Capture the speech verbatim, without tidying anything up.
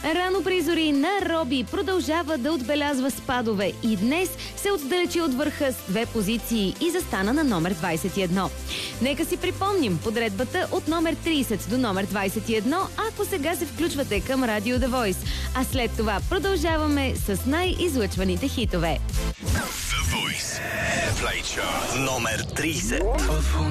Рано при зори на Роби продължава да отбелязва спадове и днес се отдалечи от върха с две позиции и застана на номер двадесет и едно. Нека си припомним подредбата от номер тридесет до номер двадесет и едно, ако сега се включвате към Радио The Voice. А след това продължаваме с най-излъчваните хитове. The Voice Airplay Chart номер тридесет.